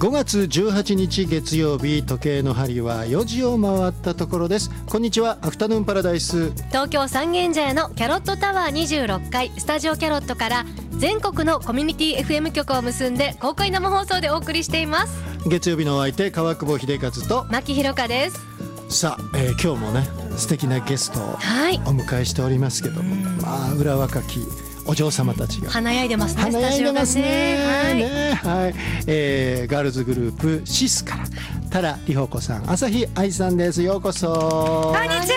5月18日月曜日、時計の針は4時を回ったところです。こんにちは、アフタヌーンパラダイス。 東京三軒茶屋のキャロットタワー26階スタジオキャロットから全国のコミュニティ FM 局を結んで公開生放送でお送りしています。 月曜日のお相手、川久保秀和と牧ひろかです。 さあ、今日もね素敵なゲストをお迎えしておりますけども、まあ裏若きお嬢様たちが華やいでますね。 華やいでますね。 はいはい、ガールズグループシスから多良里穂子さん、朝日愛さんです。ようこそ。 こんにちは。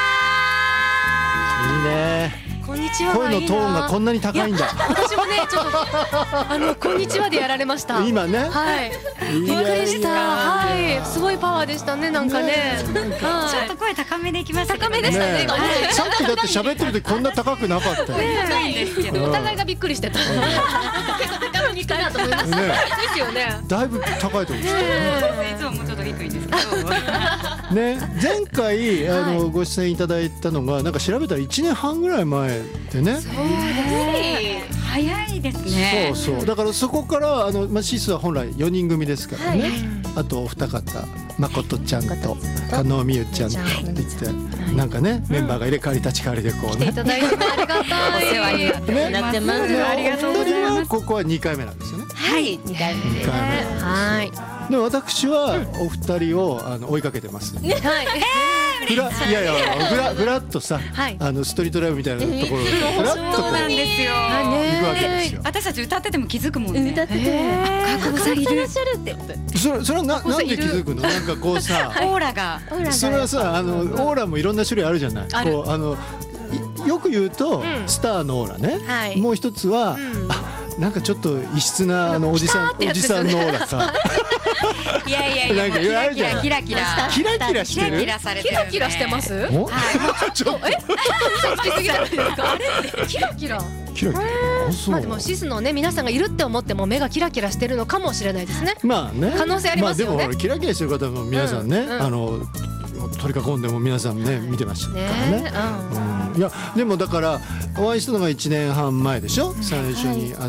いいね。 こんにちは。 声のトーンがこんなに高いんだ。 私もねちょっとこんにちはでやられました。 今ね。 はい。びっくりした。はい。すごいパワーでしたね、なんかね。 ちょっと声高めでいきました。 高めでしたね。 さっきだって喋ってる時こんな高くなかったよ。 ないんですけど。 お互いがびっくりしてた。結構高めにいくなと思います。ですよね。 だいぶ高いと思うんですいつももうちょっと低いんですけど。 ね、前回ご出演いただいたのがなんか調べたら1年半ぐらい前でね。 そうです。 早いですね。 そうだからそこからシスは本来4人組ですからね。あとお二方、誠ちゃんと加納美優ちゃんとって言ってなんかねメンバーが入れ替わり立ち替わりでこうね。 来ていただいてありがたい。 お世話になってます。ありがとうございます。 ここは2回目なんですよね。 はい、2回目ですね。はい。 で私はお二人を追いかけてます。はい。フラッとさ、ストリートライブみたいなところでフラッとそうなんですよ。 行くわけですよ。 私たち歌ってても気づくもんね。 歌ってて、 川久保さんいる。 それはなんで気づくの？なんかこうさ、 オーラが。 それはさ、オーラもいろんな種類あるじゃない。こうよく言うとスターのオーラね。もう一つはなんかちょっと異質なおじさんのオーラさ。 いやなんかキラキラしてる。 キラキラしてます？はい。 ちょっとつきすぎじゃないですか。あれ？キラキラ。まあでもシスのね皆さんがいるって思っても目がキラキラしてるのかもしれないですね。まあね。可能性ありますよね。 でもキラキラしてる方も皆さんね取り囲んでも皆さんね見てましたからね。いやでもだからお会いしたのが1年半前でしょ、最初に会って。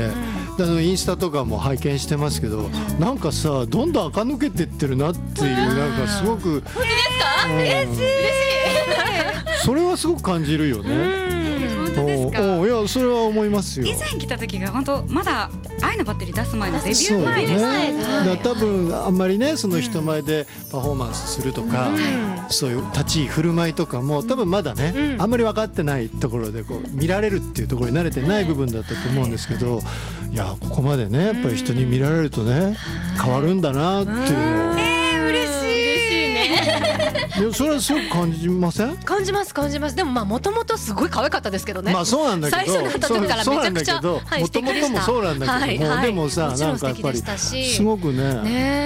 インスタとかも拝見してますけど、なんかさどんどん垢抜けてってるなっていう、なんかすごく。 本当ですか？嬉しい。 それはすごく感じるよね。 本当ですか？ いやそれは思いますよ。 以前来た時が本当まだ愛のバッテリー出す前のデビュー前ですね。多分あんまりねその人前でパフォーマンスするとか、そういう立ち居振る舞いとかも多分まだねあんまり分かってないところでこう見られるっていうところに慣れてない部分だったと思うんですけど、いやここまでねやっぱり人に見られるとね変わるんだなっていうのを。 嬉しいね。 いやそれはすごく感じません？ 感じます。でももともとすごい可愛かったですけどね。 まあそうなんだけど、 最初に会った時からめちゃくちゃもともともそうなんだけども、でもさなんかやっぱりすごくね